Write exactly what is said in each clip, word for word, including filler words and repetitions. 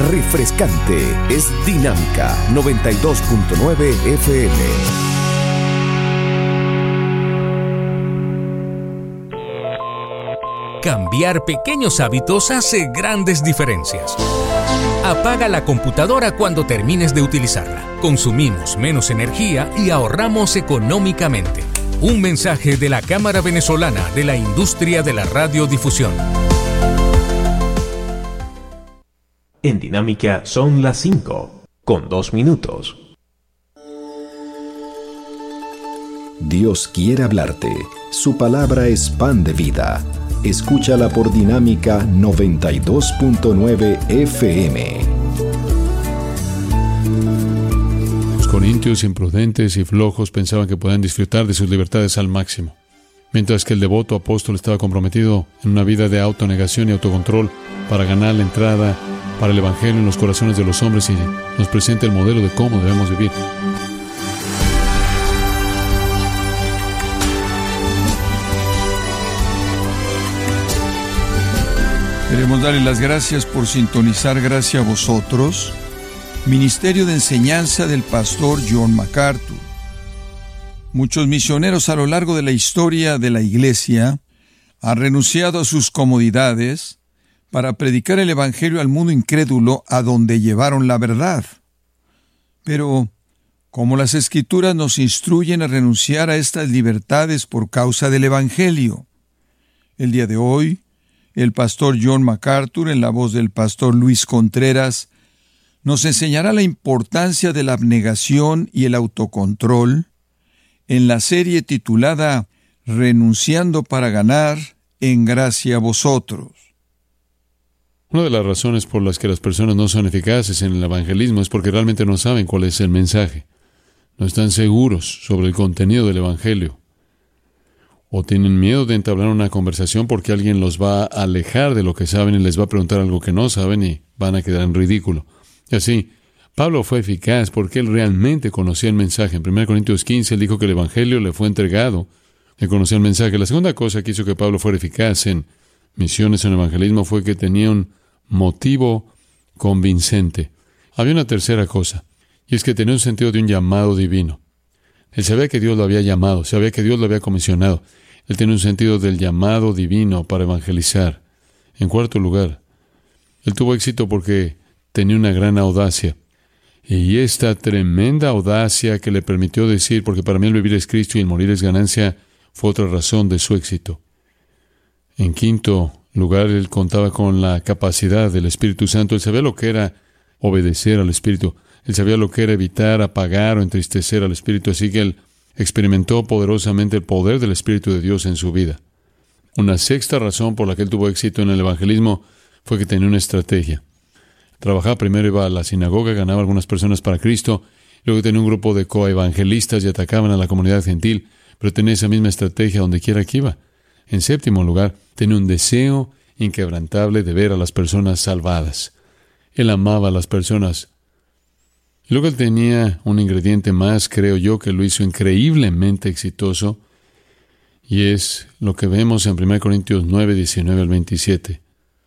refrescante, es Dinámica noventa y dos punto nueve F M. Cambiar pequeños hábitos hace grandes diferencias. Apaga la computadora cuando termines de utilizarla. Consumimos menos energía y ahorramos económicamente. Un mensaje de la Cámara Venezolana de la Industria de la Radiodifusión. En Dinámica son las cinco, con dos minutos. Dios quiere hablarte. Su palabra es pan de vida. Escúchala por Dinámica noventa y dos punto nueve F M. Los corintios imprudentes y flojos pensaban que podían disfrutar de sus libertades al máximo, mientras que el devoto apóstol estaba comprometido en una vida de autonegación y autocontrol para ganar la entrada para el Evangelio en los corazones de los hombres, y nos presenta el modelo de cómo debemos vivir. Queremos darle las gracias por sintonizar Gracia a Vosotros, Ministerio de Enseñanza del Pastor John MacArthur. Muchos misioneros a lo largo de la historia de la Iglesia han renunciado a sus comodidades para predicar el Evangelio al mundo incrédulo a donde llevaron la verdad. Pero, como las Escrituras nos instruyen a renunciar a estas libertades por causa del Evangelio, el día de hoy, el pastor John MacArthur, en la voz del pastor Luis Contreras, nos enseñará la importancia de la abnegación y el autocontrol en la serie titulada Renunciando para ganar, en gracia a vosotros. Una de las razones por las que las personas no son eficaces en el evangelismo es porque realmente no saben cuál es el mensaje. No están seguros sobre el contenido del evangelio. O tienen miedo de entablar una conversación porque alguien los va a alejar de lo que saben y les va a preguntar algo que no saben y van a quedar en ridículo. Y así, Pablo fue eficaz porque él realmente conocía el mensaje. En primera Corintios quince, él dijo que el evangelio le fue entregado. Él conocía el mensaje. La segunda cosa que hizo que Pablo fuera eficaz en misiones, en evangelismo, fue que tenía un motivo convincente. Había una tercera cosa, y es que tenía un sentido de un llamado divino. Él sabía que Dios lo había llamado, sabía que Dios lo había comisionado. Él tenía un sentido del llamado divino para evangelizar. En cuarto lugar, él tuvo éxito porque tenía una gran audacia. Y esta tremenda audacia que le permitió decir, porque para mí el vivir es Cristo y el morir es ganancia, fue otra razón de su éxito. En quinto lugar, él contaba con la capacidad del Espíritu Santo. Él sabía lo que era obedecer al Espíritu. Él sabía lo que era evitar, apagar o entristecer al Espíritu, así que él experimentó poderosamente el poder del Espíritu de Dios en su vida. Una sexta razón por la que él tuvo éxito en el evangelismo fue que tenía una estrategia. Trabajaba primero, iba a la sinagoga, ganaba algunas personas para Cristo, luego tenía un grupo de coevangelistas y atacaban a la comunidad gentil, pero tenía esa misma estrategia donde quiera que iba. En séptimo lugar, tenía un deseo inquebrantable de ver a las personas salvadas. Él amaba a las personas. Y luego él tenía un ingrediente más, creo yo, que lo hizo increíblemente exitoso, y es lo que vemos en primera Corintios nueve, diecinueve al veintisiete.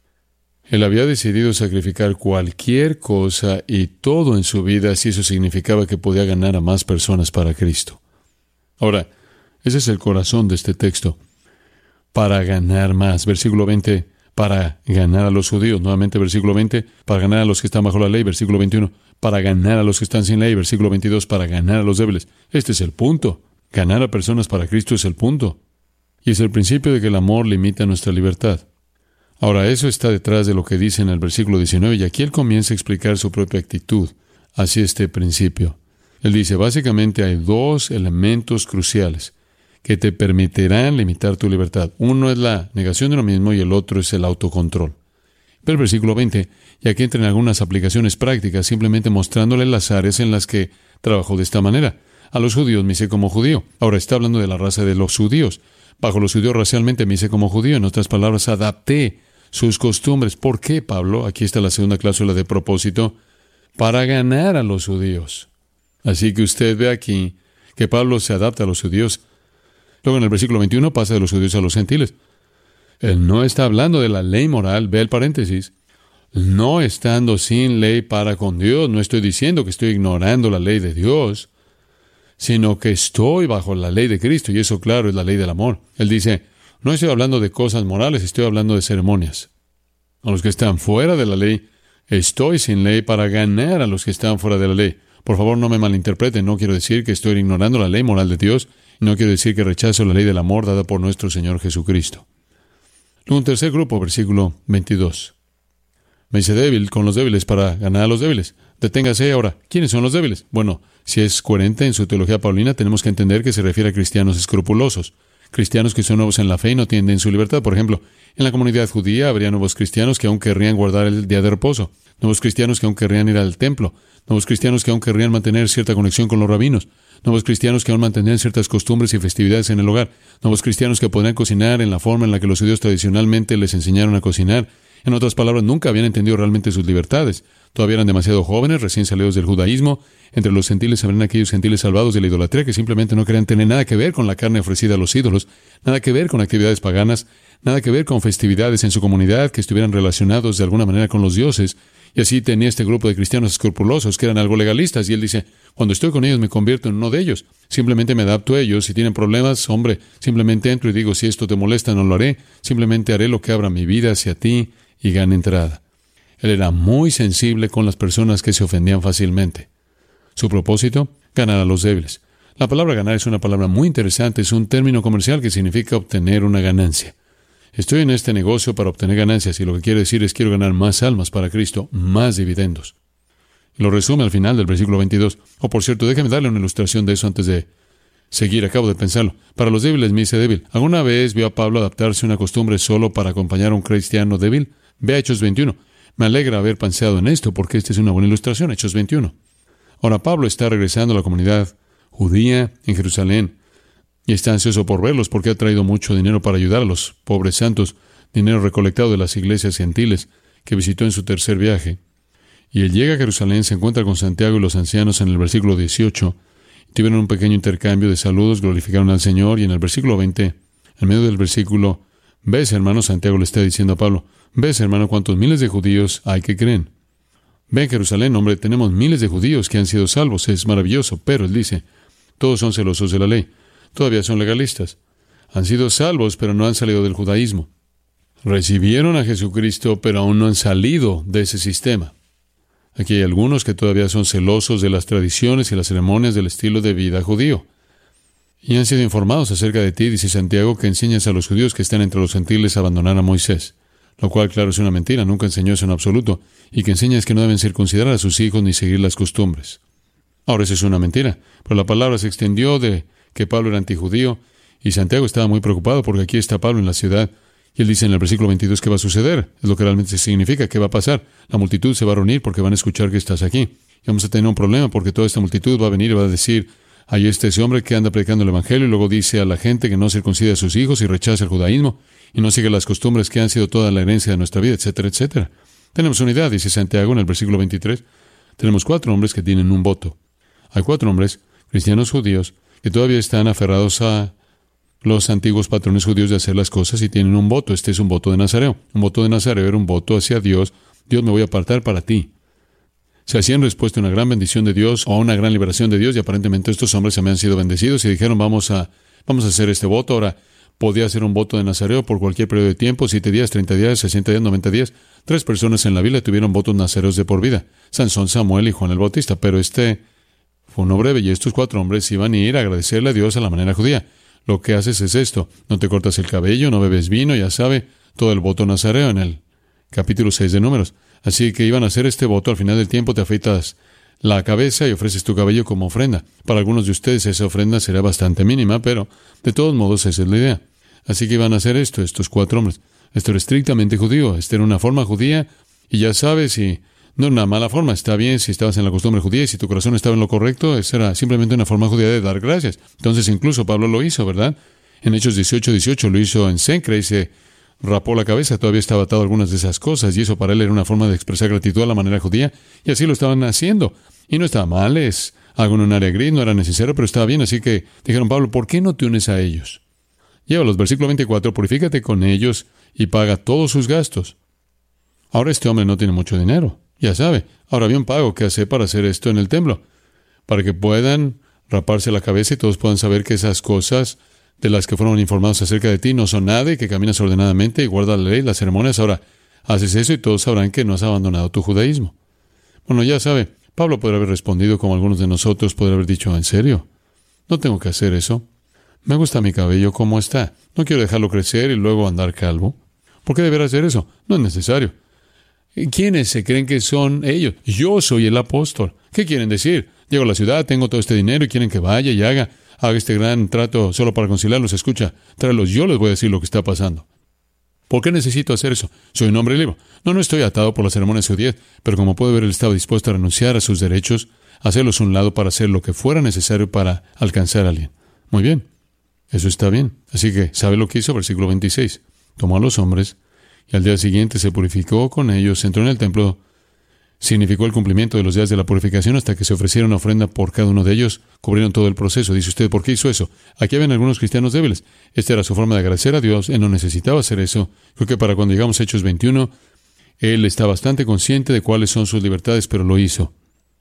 Él había decidido sacrificar cualquier cosa y todo en su vida si eso significaba que podía ganar a más personas para Cristo. Ahora, ese es el corazón de este texto. Para ganar más. Versículo veinte, para ganar a los judíos. Nuevamente, versículo veinte, para ganar a los que están bajo la ley. Versículo veintiuno, para ganar a los que están sin ley. Versículo veintidós, para ganar a los débiles. Este es el punto. Ganar a personas para Cristo es el punto. Y es el principio de que el amor limita nuestra libertad. Ahora, eso está detrás de lo que dice en el versículo diecinueve, y aquí él comienza a explicar su propia actitud hacia este principio. Él dice, básicamente hay dos elementos cruciales que te permitirán limitar tu libertad. Uno es la negación de uno mismo y el otro es el autocontrol. Pero el versículo veinte, y aquí entran algunas aplicaciones prácticas, simplemente mostrándole las áreas en las que trabajó de esta manera. A los judíos me hice como judío. Ahora está hablando de la raza de los judíos. Bajo los judíos racialmente me hice como judío. En otras palabras, adapté sus costumbres. ¿Por qué, Pablo? Aquí está la segunda cláusula de propósito. Para ganar a los judíos. Así que usted ve aquí que Pablo se adapta a los judíos. Luego en el versículo veintiuno pasa de los judíos a los gentiles. Él no está hablando de la ley moral, ve el paréntesis. no estando sin ley para con Dios. No estoy diciendo que estoy ignorando la ley de Dios, sino que estoy bajo la ley de Cristo, y eso, claro, es la ley del amor. Él dice, no estoy hablando de cosas morales, estoy hablando de ceremonias. A los que están fuera de la ley, estoy sin ley para ganar a los que están fuera de la ley. Por favor, no me malinterpreten, no quiero decir que estoy ignorando la ley moral de Dios, no quiero decir que rechazo la ley del amor dada por nuestro Señor Jesucristo. Luego, un tercer grupo, versículo veintidós. Me dice débil con los débiles para ganar a los débiles. Deténgase ahora. ¿Quiénes son los débiles? Bueno, si es coherente en su teología paulina, tenemos que entender que se refiere a cristianos escrupulosos. Cristianos que son nuevos en la fe y no tienden su libertad. Por ejemplo, en la comunidad judía habría nuevos cristianos que aún querrían guardar el día de reposo. Nuevos cristianos que aún querrían ir al templo. Nuevos cristianos que aún querrían mantener cierta conexión con los rabinos. Nuevos cristianos que aún mantendrían ciertas costumbres y festividades en el hogar. Nuevos cristianos que podrían cocinar en la forma en la que los judíos tradicionalmente les enseñaron a cocinar. En otras palabras, nunca habían entendido realmente sus libertades. Todavía eran demasiado jóvenes, recién salidos del judaísmo. Entre los gentiles habrían aquellos gentiles salvados de la idolatría que simplemente no querían tener nada que ver con la carne ofrecida a los ídolos, nada que ver con actividades paganas, nada que ver con festividades en su comunidad que estuvieran relacionados de alguna manera con los dioses. Y así tenía este grupo de cristianos escrupulosos que eran algo legalistas. Y él dice, cuando estoy con ellos me convierto en uno de ellos. Simplemente me adapto a ellos. Si tienen problemas, hombre, simplemente entro y digo, si esto te molesta, no lo haré. Simplemente haré lo que abra mi vida hacia ti y gane entrada. Él era muy sensible con las personas que se ofendían fácilmente. Su propósito, ganar a los débiles. La palabra ganar es una palabra muy interesante, es un término comercial que significa obtener una ganancia. Estoy en este negocio para obtener ganancias y lo que quiere decir es quiero ganar más almas para Cristo, más dividendos. Lo resume al final del versículo veintidós. Oh, por cierto, déjeme darle una ilustración de eso antes de seguir, acabo de pensarlo. Para los débiles me dice débil. ¿Alguna vez vio a Pablo adaptarse a una costumbre solo para acompañar a un cristiano débil? Ve a Hechos veintiuno. Me alegra haber pensado en esto porque esta es una buena ilustración, Hechos veintiuno. Ahora Pablo está regresando a la comunidad judía en Jerusalén y está ansioso por verlos porque ha traído mucho dinero para ayudar a los pobres santos, dinero recolectado de las iglesias gentiles que visitó en su tercer viaje. Y él llega a Jerusalén, se encuentra con Santiago y los ancianos en el versículo dieciocho, y tuvieron un pequeño intercambio de saludos, glorificaron al Señor, y en el versículo veinte, en medio del versículo, ves, hermano, Santiago le está diciendo a Pablo, ves, hermano, cuántos miles de judíos hay que creen. Ven, Jerusalén, hombre, tenemos miles de judíos que han sido salvos, es maravilloso, pero él dice, todos son celosos de la ley, todavía son legalistas, han sido salvos, pero no han salido del judaísmo. Recibieron a Jesucristo, pero aún no han salido de ese sistema. Aquí hay algunos que todavía son celosos de las tradiciones y las ceremonias del estilo de vida judío. Y han sido informados acerca de ti, dice Santiago, que enseñas a los judíos que están entre los gentiles a abandonar a Moisés. Lo cual, claro, es una mentira, nunca enseñó eso en absoluto. Y que enseñas que no deben circuncidar a sus hijos ni seguir las costumbres. Ahora, eso es una mentira. Pero la palabra se extendió de que Pablo era antijudío. Y Santiago estaba muy preocupado porque aquí está Pablo en la ciudad. Y él dice en el versículo veintidós, ¿qué va a suceder? Es lo que realmente significa, ¿qué va a pasar? La multitud se va a reunir porque van a escuchar que estás aquí. Y vamos a tener un problema porque toda esta multitud va a venir y va a decir, ahí está ese hombre que anda predicando el evangelio y luego dice a la gente que no circuncida a sus hijos y rechaza el judaísmo y no sigue las costumbres que han sido toda la herencia de nuestra vida, etcétera, etcétera. Tenemos unidad, dice Santiago en el versículo veintitrés. Tenemos cuatro hombres que tienen un voto. Hay cuatro hombres, cristianos judíos, que todavía están aferrados a los antiguos patrones judíos de hacer las cosas y tienen un voto. Este es un voto de Nazareo. Un voto de Nazareo era un voto hacia Dios. Dios, me voy a apartar para ti. Se hacían respuesta a una gran bendición de Dios o a una gran liberación de Dios y aparentemente estos hombres se habían sido bendecidos y dijeron, vamos a, vamos a hacer este voto. Ahora, podía hacer un voto de Nazareo por cualquier periodo de tiempo, siete días, treinta días, sesenta días, noventa días. Tres personas en la Biblia tuvieron votos nazareos de por vida. Sansón, Samuel y Juan el Bautista. Pero este fue uno breve y estos cuatro hombres iban a ir a agradecerle a Dios a la manera judía. Lo que haces es esto, no te cortas el cabello, no bebes vino, ya sabe, todo el voto nazareo en el capítulo seis de Números. Así que iban a hacer este voto, al final del tiempo te afeitas la cabeza y ofreces tu cabello como ofrenda. Para algunos de ustedes esa ofrenda será bastante mínima, pero de todos modos esa es la idea. Así que iban a hacer esto, estos cuatro hombres. Esto era estrictamente judío, esta era una forma judía, y ya sabes, si no era una mala forma, está bien si estabas en la costumbre judía y si tu corazón estaba en lo correcto, esa era simplemente una forma judía de dar gracias. Entonces incluso Pablo lo hizo, ¿verdad? En Hechos dieciocho, dieciocho lo hizo en Cencre y se rapó la cabeza, todavía estaba atado a algunas de esas cosas y eso para él era una forma de expresar gratitud a la manera judía y así lo estaban haciendo. Y no estaba mal, es algo en un área gris, no era necesario, pero estaba bien, así que dijeron, Pablo, ¿por qué no te unes a ellos? Llévalos, versículo veinticuatro, purifícate con ellos y paga todos sus gastos. Ahora este hombre no tiene mucho dinero, ya sabe. Ahora había un pago que hacer para hacer esto en el templo, para que puedan raparse la cabeza y todos puedan saber que esas cosas de las que fueron informados acerca de ti no son nada y que caminas ordenadamente y guardas la ley, las ceremonias. Ahora haces eso y todos sabrán que no has abandonado tu judaísmo. Bueno, ya sabe, Pablo podría haber respondido como algunos de nosotros, podría haber dicho, ¿en serio? No tengo que hacer eso. Me gusta mi cabello como está. No quiero dejarlo crecer y luego andar calvo. ¿Por qué deberá hacer eso? No es necesario. ¿Quiénes se creen que son ellos? Yo soy el apóstol. ¿Qué quieren decir? Llego a la ciudad, tengo todo este dinero y quieren que vaya y haga, haga este gran trato solo para conciliarlos. Escucha, tráelos, yo les voy a decir lo que está pasando. ¿Por qué necesito hacer eso? Soy un hombre libre. No, no estoy atado por las ceremonias judías, pero como puede ver, él estaba dispuesto a renunciar a sus derechos, a hacerlos a un lado para hacer lo que fuera necesario para alcanzar a alguien. Muy bien, eso está bien. Así que, ¿sabe lo que hizo? Versículo veintiséis. Tomó a los hombres y al día siguiente se purificó con ellos, entró en el templo, significó el cumplimiento de los días de la purificación hasta que se ofrecieron una ofrenda por cada uno de ellos, cubrieron todo el proceso. Dice usted, ¿por qué hizo eso? Aquí habían algunos cristianos débiles. Esta era su forma de agradecer a Dios. Él no necesitaba hacer eso. Creo que para cuando llegamos a Hechos veintiuno, él está bastante consciente de cuáles son sus libertades, pero lo hizo.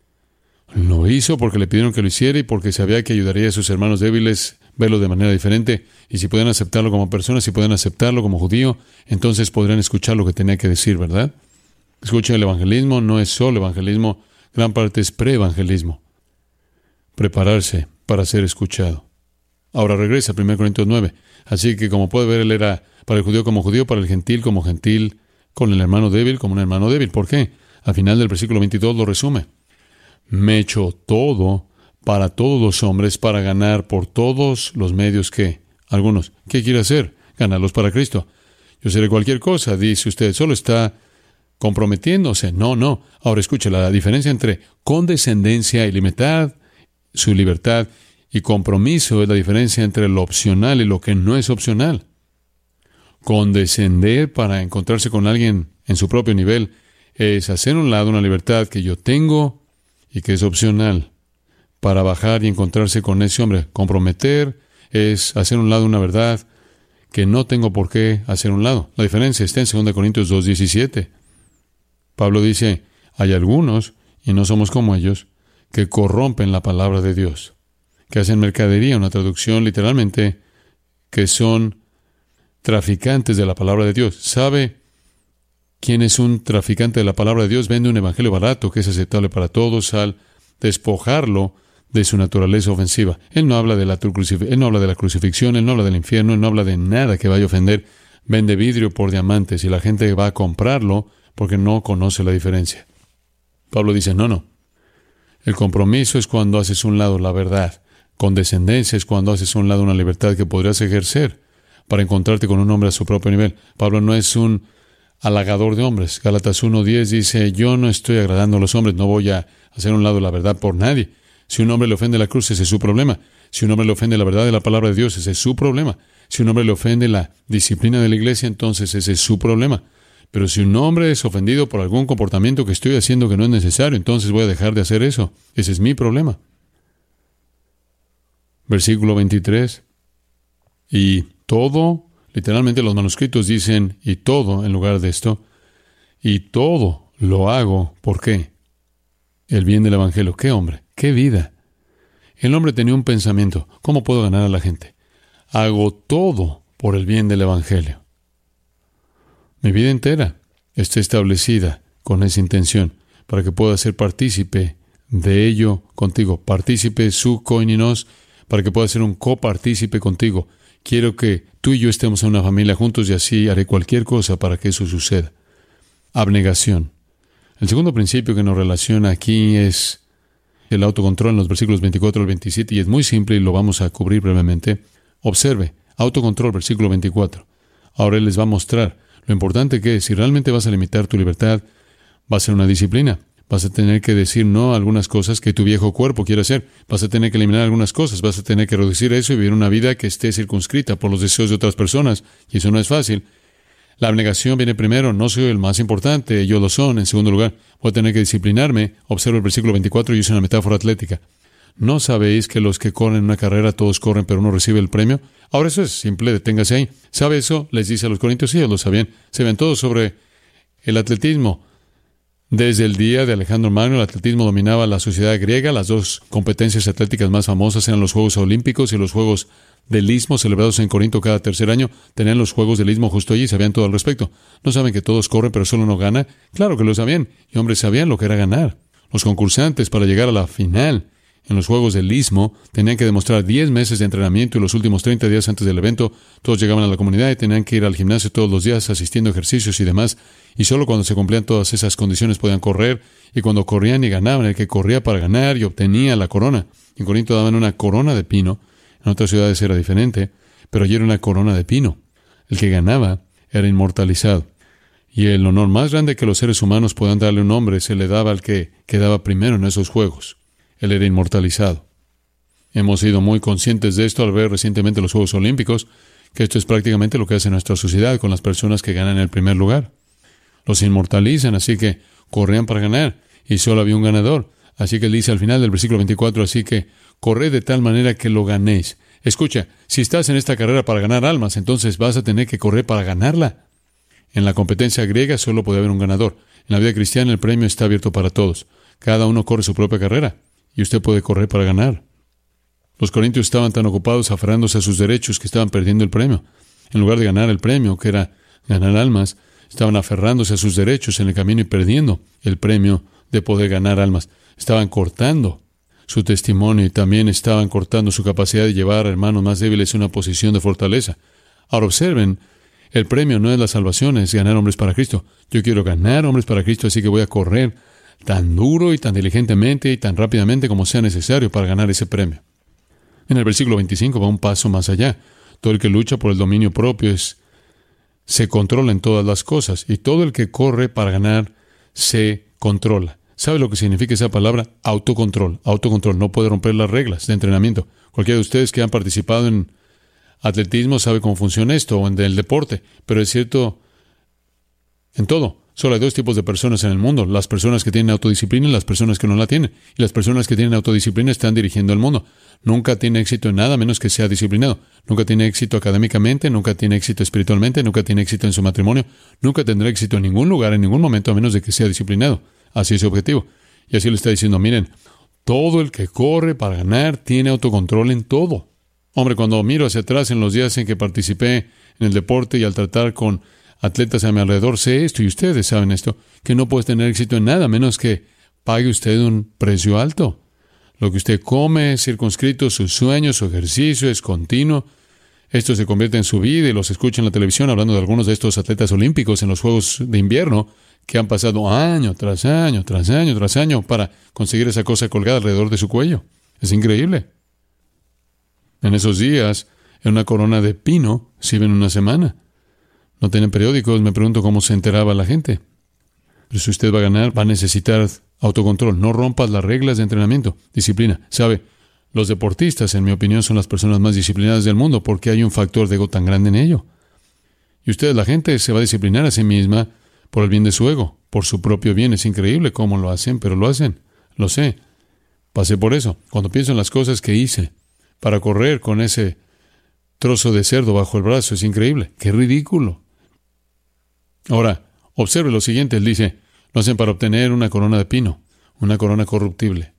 Lo hizo porque le pidieron que lo hiciera y porque sabía que ayudaría a sus hermanos débiles a verlo de manera diferente. Y si podían aceptarlo como persona, si podían aceptarlo como judío, entonces podrían escuchar lo que tenía que decir, ¿verdad? Escuchen, el evangelismo no es solo evangelismo, gran parte es pre-evangelismo. Prepararse para ser escuchado. Ahora regresa a primera Corintios nueve. Así que, como puede ver, él era para el judío como judío, para el gentil como gentil, con el hermano débil como un hermano débil. ¿Por qué? Al final del versículo veintidós lo resume. Me echo todo para todos los hombres para ganar por todos los medios que, algunos, ¿qué quiere hacer? Ganarlos para Cristo. Yo seré cualquier cosa, dice usted, solo está comprometiéndose. No, no. Ahora escuche, la diferencia entre condescendencia y libertad, su libertad y compromiso es la diferencia entre lo opcional y lo que no es opcional. Condescender para encontrarse con alguien en su propio nivel es hacer a un lado una libertad que yo tengo y que es opcional para bajar y encontrarse con ese hombre. Comprometer es hacer a un lado una verdad que no tengo por qué hacer a un lado. La diferencia está en segunda Corintios dos diecisiete. Pablo dice, hay algunos, y no somos como ellos, que corrompen la palabra de Dios, que hacen mercadería, una traducción literalmente, que son traficantes de la palabra de Dios. ¿Sabe quién es un traficante de la palabra de Dios? Vende un evangelio barato que es aceptable para todos al despojarlo de su naturaleza ofensiva. Él no habla de la, crucif- él no habla de la crucifixión, él no habla del infierno, él no habla de nada que vaya a ofender. Vende vidrio por diamantes y la gente va a comprarlo porque no conoce la diferencia. Pablo dice, no, no. El compromiso es cuando haces a un lado la verdad. Condescendencia es cuando haces a un lado una libertad que podrías ejercer para encontrarte con un hombre a su propio nivel. Pablo no es un halagador de hombres. Gálatas uno diez dice, yo no estoy agradando a los hombres, no voy a hacer a un lado la verdad por nadie. Si un hombre le ofende la cruz, ese es su problema. Si un hombre le ofende la verdad de la palabra de Dios, ese es su problema. Si un hombre le ofende la disciplina de la iglesia, entonces ese es su problema. Pero si un hombre es ofendido por algún comportamiento que estoy haciendo que no es necesario, entonces voy a dejar de hacer eso. Ese es mi problema. Versículo veintitrés. Y todo, literalmente los manuscritos dicen, y todo en lugar de esto, y todo lo hago, ¿por qué? El bien del evangelio. ¿Qué hombre? ¿Qué vida? El hombre tenía un pensamiento, ¿cómo puedo ganar a la gente? Hago todo por el bien del evangelio. Mi vida entera está establecida con esa intención, para que pueda ser partícipe de ello contigo. Partícipe su koininos, para que pueda ser un copartícipe contigo. Quiero que tú y yo estemos en una familia juntos y así haré cualquier cosa para que eso suceda. Abnegación. El segundo principio que nos relaciona aquí es el autocontrol en los versículos veinticuatro al veintisiete, y es muy simple y lo vamos a cubrir brevemente. Observe, autocontrol, versículo veinticuatro. Ahora Él les va a mostrar lo importante que es. Si realmente vas a limitar tu libertad, va a ser una disciplina. Vas a tener que decir no a algunas cosas que tu viejo cuerpo quiere hacer. Vas a tener que eliminar algunas cosas. Vas a tener que reducir eso y vivir una vida que esté circunscrita por los deseos de otras personas. Y eso no es fácil. La abnegación viene primero. No soy el más importante, ellos lo son. En segundo lugar, voy a tener que disciplinarme. Observa el versículo veinticuatro y usa una metáfora atlética. ¿No sabéis que los que corren una carrera todos corren, pero uno recibe el premio? Ahora eso es simple, deténgase ahí. ¿Sabe eso? Les dice a los corintios, sí, ellos lo sabían. Se ven todos sobre El atletismo. Desde el día de Alejandro Magno, el atletismo dominaba la sociedad griega. Las dos competencias atléticas más famosas eran los Juegos Olímpicos y los Juegos del Istmo, celebrados en Corinto cada tercer año. Tenían los Juegos del Istmo justo allí y sabían todo al respecto. ¿No saben que todos corren pero solo uno gana? Claro que lo sabían. Y hombres sabían lo que era ganar. Los concursantes, para llegar a la final en los Juegos del Istmo, tenían que demostrar diez meses de entrenamiento y los últimos treinta días antes del evento, todos llegaban a la comunidad y tenían que ir al gimnasio todos los días asistiendo a ejercicios y demás. Y solo cuando se cumplían todas esas condiciones podían correr, y cuando corrían y ganaban, el que corría para ganar y obtenía la corona. En Corinto daban una corona de pino, en otras ciudades era diferente, pero allí era una corona de pino. El que ganaba era inmortalizado. Y el honor más grande que los seres humanos podían darle a un hombre se le daba al que quedaba primero en esos juegos. Él era inmortalizado. Hemos sido muy conscientes de esto al ver recientemente los Juegos Olímpicos, que esto es prácticamente lo que hace nuestra sociedad con las personas que ganan el primer lugar. Los inmortalizan, así que corrían para ganar, y solo había un ganador. Así que él dice al final del versículo veinticuatro, así que corred de tal manera que lo ganéis. Escucha, si estás en esta carrera para ganar almas, entonces vas a tener que correr para ganarla. En la competencia griega solo puede haber un ganador. En la vida cristiana el premio está abierto para todos. Cada uno corre su propia carrera, y usted puede correr para ganar. Los corintios estaban tan ocupados aferrándose a sus derechos que estaban perdiendo el premio. En lugar de ganar el premio, que era ganar almas, estaban aferrándose a sus derechos en el camino y perdiendo el premio de poder ganar almas. Estaban cortando su testimonio y también estaban cortando su capacidad de llevar a hermanos más débiles a una posición de fortaleza. Ahora observen, el premio no es la salvación, es ganar hombres para Cristo. Yo quiero ganar hombres para Cristo, así que voy a correr tan duro y tan diligentemente y tan rápidamente como sea necesario para ganar ese premio. En el versículo veinticinco va un paso más allá. Todo el que lucha por el dominio propio es se controla en todas las cosas, y todo el que corre para ganar se controla. ¿Sabe lo que significa esa palabra? Autocontrol. Autocontrol. No puede romper las reglas de entrenamiento. Cualquiera de ustedes que han participado en atletismo sabe cómo funciona esto, o en el deporte, pero es cierto en todo. Solo hay dos tipos de personas en el mundo: las personas que tienen autodisciplina y las personas que no la tienen. Y las personas que tienen autodisciplina están dirigiendo el mundo. Nunca tiene éxito en nada menos que sea disciplinado. Nunca tiene éxito académicamente, nunca tiene éxito espiritualmente, nunca tiene éxito en su matrimonio, nunca tendrá éxito en ningún lugar, en ningún momento, a menos de que sea disciplinado. Así es su objetivo. Y así le está diciendo, miren, todo el que corre para ganar tiene autocontrol en todo. Hombre, cuando miro hacia atrás en los días en que participé en el deporte y al tratar con atletas a mi alrededor, sé esto, y ustedes saben esto, que no puedes tener éxito en nada menos que pague usted un precio alto. Lo que usted come es circunscrito, sus sueños, su ejercicio es continuo. Esto se convierte en su vida, y los escucho en la televisión hablando de algunos de estos atletas olímpicos en los Juegos de Invierno que han pasado año tras año, tras año, tras año para conseguir esa cosa colgada alrededor de su cuello. Es increíble. En esos días, en una corona de pino, sirven una semana. No tienen periódicos, me pregunto cómo se enteraba la gente. Pero si usted va a ganar, va a necesitar autocontrol. No rompas las reglas de entrenamiento. Disciplina. ¿Sabe? Los deportistas, en mi opinión, son las personas más disciplinadas del mundo porque hay un factor de ego tan grande en ello. Y usted, la gente, se va a disciplinar a sí misma por el bien de su ego, por su propio bien. Es increíble cómo lo hacen, pero lo hacen. Lo sé. Pasé por eso. Cuando pienso en las cosas que hice para correr con ese trozo de cerdo bajo el brazo, es increíble. ¡Qué ridículo! Ahora, observe lo siguiente. Él dice, lo hacen para obtener una corona de pino, una corona corruptible.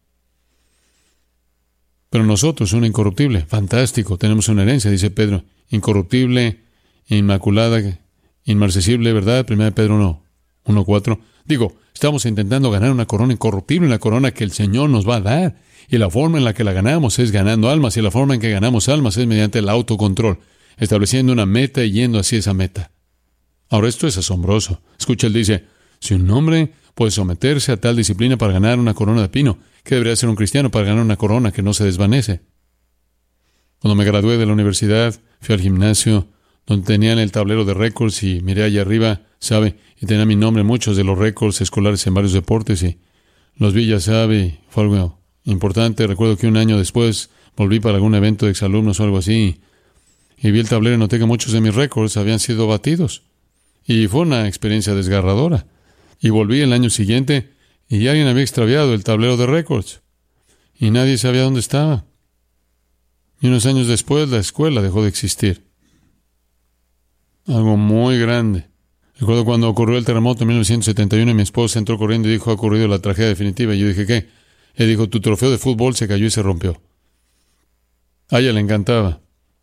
Pero nosotros, una incorruptible. Fantástico, tenemos una herencia, dice Pedro. Incorruptible, inmaculada, inmarcesible, ¿verdad? Primera de Pedro uno, uno cuatro. Digo, estamos intentando ganar una corona incorruptible, una corona que el Señor nos va a dar. Y la forma en la que la ganamos es ganando almas, y la forma en que ganamos almas es mediante el autocontrol, estableciendo una meta y yendo hacia esa meta. Ahora, esto es asombroso. Escucha, él dice, si un hombre puede someterse a tal disciplina para ganar una corona de pino, ¿qué debería ser un cristiano para ganar una corona que no se desvanece? Cuando me gradué de la universidad, fui al gimnasio donde tenían el tablero de récords y miré allá arriba, ¿sabe? Y tenía mi nombre en muchos de los récords escolares en varios deportes y los vi, ya sabe, fue algo importante. Recuerdo que un año después volví para algún evento de exalumnos o algo así y vi el tablero y noté que muchos de mis récords habían sido batidos. Y fue una experiencia desgarradora. Y volví el año siguiente y alguien había extraviado el tablero de récords. Y nadie sabía dónde estaba. Y unos años después la escuela dejó de existir. Algo muy grande. Recuerdo cuando ocurrió el terremoto en mil novecientos setenta y uno y mi esposa entró corriendo y dijo, ha ocurrido la tragedia definitiva. Y yo dije, ¿qué? Él dijo, tu trofeo de fútbol se cayó y se rompió. A ella le encantaba.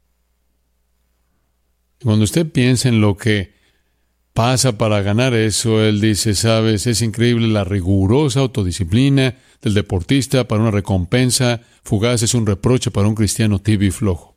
Y cuando usted piensa en lo que pasa para ganar eso, él dice, sabes, es increíble la rigurosa autodisciplina del deportista para una recompensa fugaz, es un reproche para un cristiano tibio y flojo.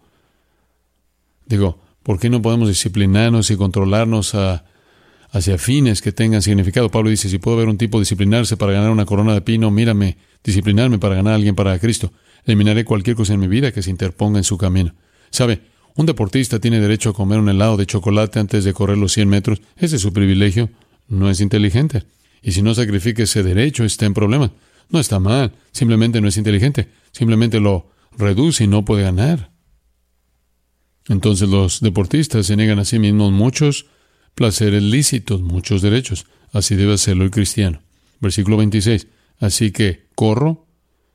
Digo, ¿por qué no podemos disciplinarnos y controlarnos a, hacia fines que tengan significado? Pablo dice, si puedo ver un tipo disciplinarse para ganar una corona de pino, mírame, disciplinarme para ganar a alguien para Cristo. Eliminaré cualquier cosa en mi vida que se interponga en su camino. ¿Sabe? Un deportista tiene derecho a comer un helado de chocolate antes de correr los cien metros. Ese es su privilegio. No es inteligente. Y si no sacrifica ese derecho, está en problemas. No está mal. Simplemente no es inteligente. Simplemente lo reduce y no puede ganar. Entonces los deportistas se niegan a sí mismos muchos placeres lícitos, muchos derechos. Así debe hacerlo el cristiano. Versículo veintiséis. Así que corro,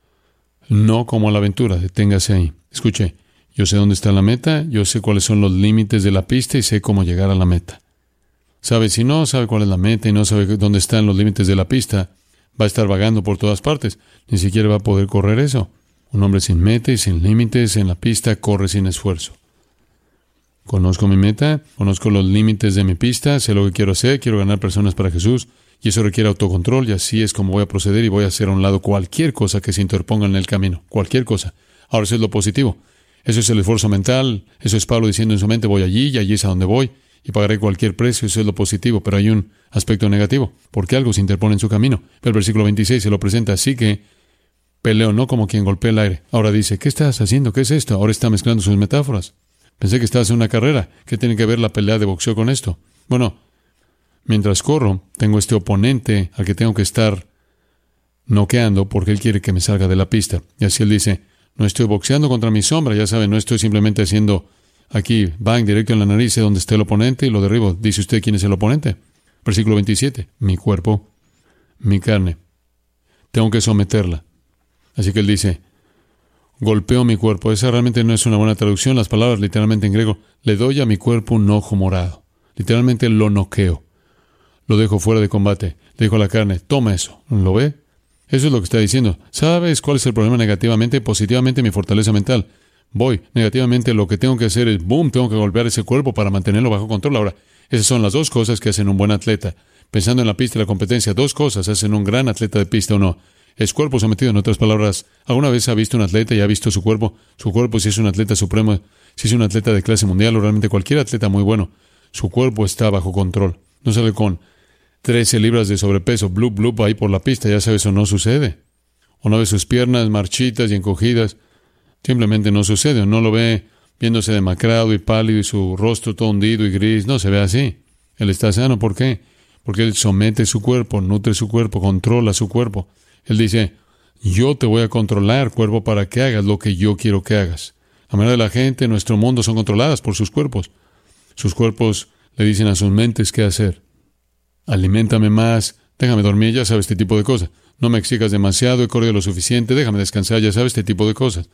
no como a la aventura. Deténgase ahí. Escuche. Yo sé dónde está la meta, yo sé cuáles son los límites de la pista y sé cómo llegar a la meta. ¿Sabe? Si no sabe cuál es la meta y no sabe dónde están los límites de la pista, va a estar vagando por todas partes. Ni siquiera va a poder correr eso. Un hombre sin meta y sin límites en la pista corre sin esfuerzo. Conozco mi meta, conozco los límites de mi pista, sé lo que quiero hacer, quiero ganar personas para Jesús, y eso requiere autocontrol, y así es como voy a proceder y voy a hacer a un lado cualquier cosa que se interponga en el camino. Cualquier cosa. Ahora, eso es lo positivo. Eso es el esfuerzo mental, eso es Pablo diciendo en su mente, voy allí y allí es a donde voy y pagaré cualquier precio, eso es lo positivo, pero hay un aspecto negativo, porque algo se interpone en su camino. Pero el versículo veintiséis se lo presenta así que peleo no como quien golpea el aire. Ahora dice, ¿qué estás haciendo? ¿Qué es esto? Ahora está mezclando sus metáforas. Pensé que estabas en una carrera. ¿Qué tiene que ver la pelea de boxeo con esto? Bueno, mientras corro, tengo este oponente al que tengo que estar noqueando porque él quiere que me salga de la pista. Y así él dice, no estoy boxeando contra mi sombra, ya saben, no estoy simplemente haciendo aquí, bang, directo en la nariz, sé dónde está el oponente y lo derribo. Dice usted quién es el oponente. Versículo veintisiete, mi cuerpo, mi carne. Tengo que someterla. Así que él dice, golpeo mi cuerpo. Esa realmente no es una buena traducción. Las palabras literalmente en griego, le doy a mi cuerpo un ojo morado. Literalmente lo noqueo. Lo dejo fuera de combate. Le digo a la carne, toma eso. ¿Lo ve? Eso es lo que está diciendo. ¿Sabes cuál es el problema negativamente? Positivamente mi fortaleza mental. Voy. Negativamente lo que tengo que hacer es, boom, tengo que golpear ese cuerpo para mantenerlo bajo control. Ahora, esas son las dos cosas que hacen un buen atleta. Pensando en la pista y la competencia, dos cosas hacen un gran atleta de pista o no. Es cuerpo sometido, en otras palabras. ¿Alguna vez ha visto un atleta y ha visto su cuerpo? Su cuerpo, si es un atleta supremo, si es un atleta de clase mundial o realmente cualquier atleta muy bueno, su cuerpo está bajo control. No sale con trece libras de sobrepeso, blup, blup, ahí por la pista, ya sabes, eso no sucede. O no ve sus piernas marchitas y encogidas, simplemente no sucede. O no lo ve viéndose demacrado y pálido y su rostro todo hundido y gris, no se ve así. Él está sano, ¿por qué? Porque él somete su cuerpo, nutre su cuerpo, controla su cuerpo. Él dice, yo te voy a controlar, cuerpo, para que hagas lo que yo quiero que hagas. La mayoría de la gente en nuestro mundo son controladas por sus cuerpos. Sus cuerpos le dicen a sus mentes qué hacer. Aliméntame más, déjame dormir, ya sabes, este tipo de cosas. No me exijas demasiado, he corrido lo suficiente, déjame descansar, ya sabes, este tipo de cosas.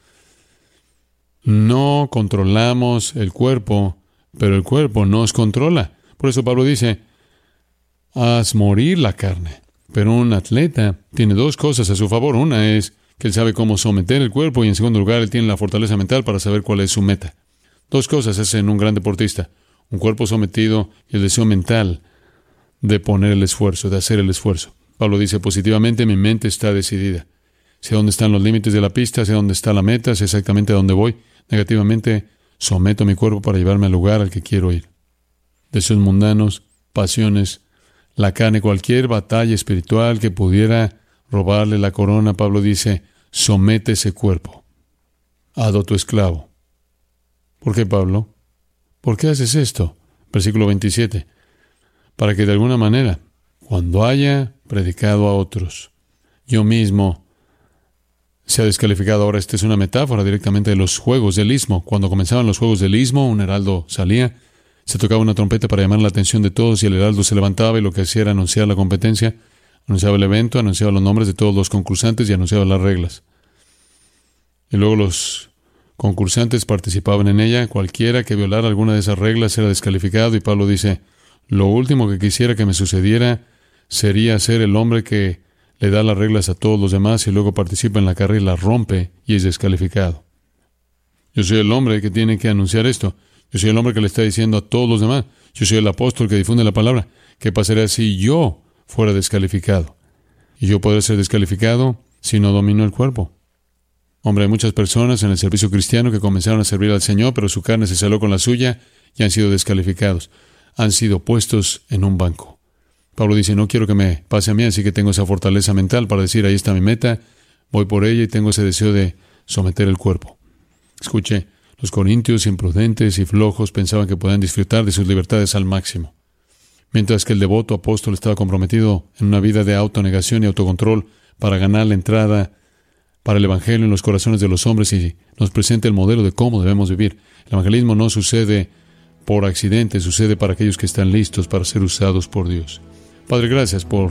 No controlamos el cuerpo, pero el cuerpo nos controla. Por eso Pablo dice, haz morir la carne. Pero un atleta tiene dos cosas a su favor. Una es que él sabe cómo someter el cuerpo y en segundo lugar él tiene la fortaleza mental para saber cuál es su meta. Dos cosas hacen un gran deportista. Un cuerpo sometido y el deseo mental de poner el esfuerzo, de hacer el esfuerzo. Pablo dice positivamente, mi mente está decidida. Sé dónde están los límites de la pista, sé dónde está la meta, sé exactamente a dónde voy. Negativamente, someto mi cuerpo para llevarme al lugar al que quiero ir. Deseos mundanos, pasiones, la carne, cualquier batalla espiritual que pudiera robarle la corona, Pablo dice, somete ese cuerpo. Hazlo tu esclavo. ¿Por qué, Pablo? ¿Por qué haces esto? Versículo veintisiete. Para que de alguna manera, cuando haya predicado a otros, yo mismo sea descalificado. Ahora, esta es una metáfora directamente de los juegos del istmo. Cuando comenzaban los juegos del istmo, un heraldo salía, se tocaba una trompeta para llamar la atención de todos y el heraldo se levantaba y lo que hacía era anunciar la competencia, anunciaba el evento, anunciaba los nombres de todos los concursantes y anunciaba las reglas. Y luego los concursantes participaban en ella. Cualquiera que violara alguna de esas reglas era descalificado y Pablo dice, Lo último que quisiera que me sucediera sería ser el hombre que le da las reglas a todos los demás y luego participa en la carrera y las rompe y es descalificado. Yo soy el hombre que tiene que anunciar esto. Yo soy el hombre que le está diciendo a todos los demás. Yo soy el apóstol que difunde la palabra. ¿Qué pasaría si yo fuera descalificado? Y yo podré ser descalificado si no domino el cuerpo. Hombre, hay muchas personas en el servicio cristiano que comenzaron a servir al Señor, pero su carne se salió con la suya y han sido descalificados. Han sido puestos en un banco. Pablo dice, no quiero que me pase a mí, así que tengo esa fortaleza mental para decir, ahí está mi meta, voy por ella y tengo ese deseo de someter el cuerpo. Escuche, los corintios imprudentes y flojos pensaban que podían disfrutar de sus libertades al máximo, mientras que el devoto apóstol estaba comprometido en una vida de autonegación y autocontrol para ganar la entrada para el Evangelio en los corazones de los hombres y nos presenta el modelo de cómo debemos vivir. El evangelismo no sucede por accidente, sucede para aquellos que están listos para ser usados por Dios. Padre, gracias por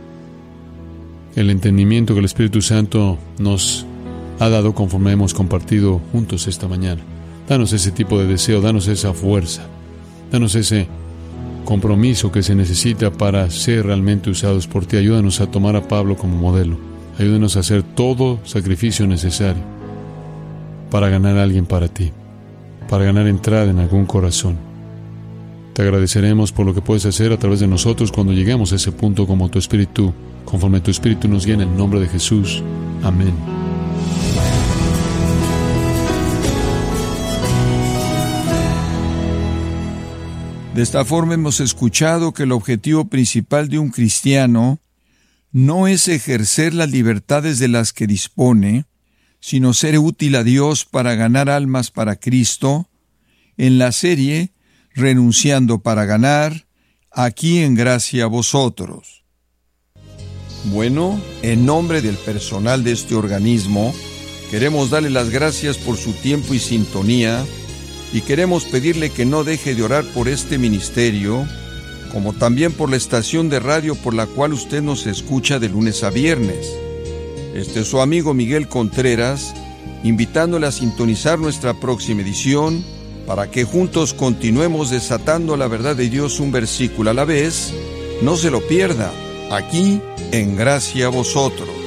el entendimiento que el Espíritu Santo nos ha dado conforme hemos compartido juntos esta mañana. Danos ese tipo de deseo, danos esa fuerza, danos ese compromiso que se necesita para ser realmente usados por ti. Ayúdanos a tomar a Pablo como modelo. Ayúdanos a hacer todo sacrificio necesario para ganar a alguien para ti, para ganar entrada en algún corazón. Te agradeceremos por lo que puedes hacer a través de nosotros cuando lleguemos a ese punto como tu Espíritu, conforme tu Espíritu nos guía en el nombre de Jesús. Amén. De esta forma hemos escuchado que el objetivo principal de un cristiano no es ejercer las libertades de las que dispone, sino ser útil a Dios para ganar almas para Cristo, en la serie Renunciando para ganar, aquí en Gracia a Vosotros. Bueno, en nombre del personal de este organismo, queremos darle las gracias por su tiempo y sintonía, y queremos pedirle que no deje de orar por este ministerio, como también por la estación de radio por la cual usted nos escucha de lunes a viernes. Este es su amigo Miguel Contreras, invitándole a sintonizar nuestra próxima edición, para que juntos continuemos desatando la verdad de Dios un versículo a la vez. No se lo pierda, aquí en Gracia a Vosotros.